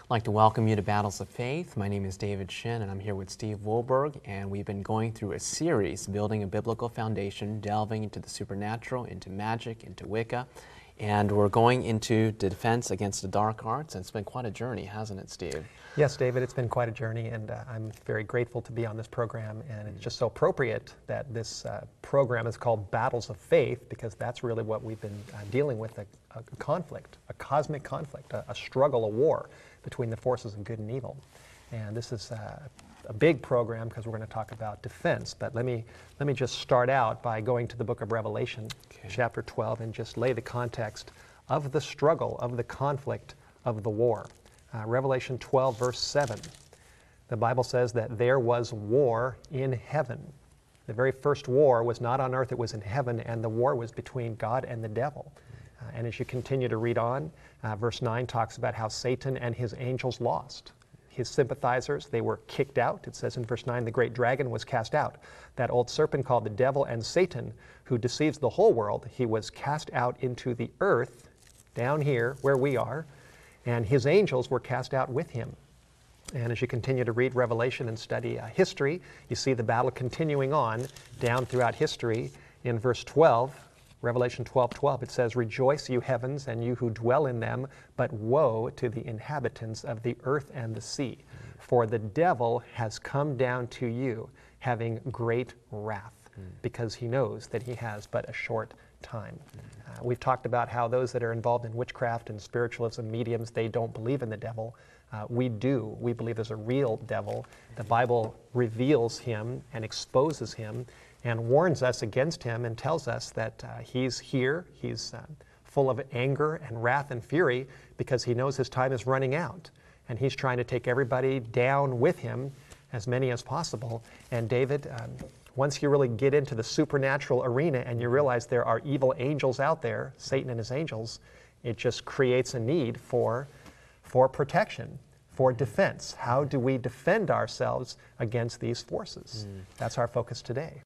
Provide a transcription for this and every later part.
I'd like to welcome you to Battles of Faith. My name is David Shin, and I'm here with Steve Wohlberg, and we've been going through a series, Building a Biblical Foundation, delving into the supernatural, into magic, into Wicca, and we're going into the defense against the dark arts, and it's been quite a journey, hasn't it, Steve? Yes, David, it's been quite a journey, and I'm very grateful to be on this program, and it's just so appropriate that this program is called Battles of Faith, because that's really what we've been dealing with, a conflict, a cosmic conflict, a struggle, a war between the forces of good and evil. And this is a big program because we're going to talk about defense, but let me just start out by going to the book of Revelation, chapter 12, and just lay the context of the struggle, of the conflict, of the war. Revelation 12, verse 7. The Bible says that there was war in heaven. The very first war was not on earth, it was in heaven, and the war was between God and the devil. And as you continue to read on, verse 9 talks about how Satan and his angels lost. His sympathizers, they were kicked out. It says in verse 9, the great dragon was cast out. That old serpent called the devil and Satan, who deceives the whole world, he was cast out into the earth, down here where we are, and his angels were cast out with him. And as you continue to read Revelation and study history, you see the battle continuing on down throughout history. In verse 12, Revelation 12:12, it says, "Rejoice, you heavens, and you who dwell in them, but woe to the inhabitants of the earth and the sea. For the devil has come down to you, having great wrath, because he knows that he has but a short time." We've talked about how those that are involved in witchcraft and spiritualism, mediums, they don't believe in the devil. We do. We believe there's a real devil. The Bible reveals him and exposes him and warns us against him and tells us that he's here, he's full of anger and wrath and fury because he knows his time is running out. And he's trying to take everybody down with him, as many as possible. And David, once you really get into the supernatural arena and you realize there are evil angels out there, Satan and his angels, it just creates a need for protection, for defense. How do we defend ourselves against these forces? That's our focus today.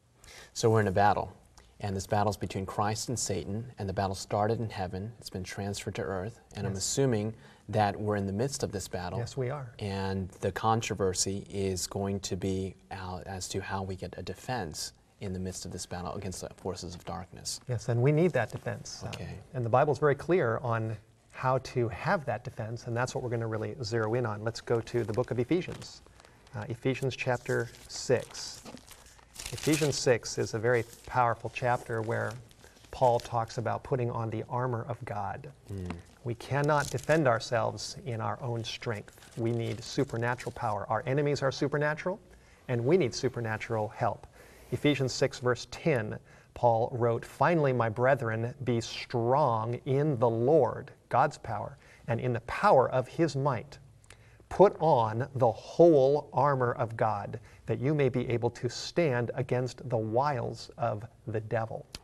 So we're in a battle, and this battle's between Christ and Satan, and the battle started in heaven. It's been transferred to earth, and I'm assuming that we're in the midst of this battle. Yes, we are. And the controversy is going to be as to how we get a defense in the midst of this battle against the forces of darkness. Yes, and we need that defense. Okay. And the Bible's very clear on how to have that defense, and that's what we're going to really zero in on. Let's go to the book of Ephesians. Ephesians chapter 6. Ephesians 6 is a very powerful chapter where Paul talks about putting on the armor of God. We cannot defend ourselves in our own strength. We need supernatural power. Our enemies are supernatural, and we need supernatural help. Ephesians 6, verse 10, Paul wrote, "Finally, my brethren, be strong in the Lord," God's power, "and in the power of his might. Put on the whole armor of God, that you may be able to stand against the wiles of the devil."